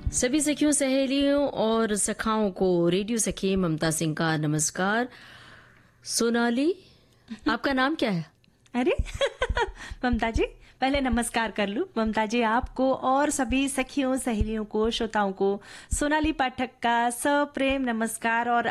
सभी सखियों सहेलियों और सखाओं को रेडियो सखी ममता सिंह का नमस्कार। सोनाली, आपका नाम क्या है? अरे ममता जी, पहले नमस्कार कर लूं। ममता जी, आपको और सभी सखियों सहेलियों को, श्रोताओं को सोनाली पाठक का सप्रेम नमस्कार। और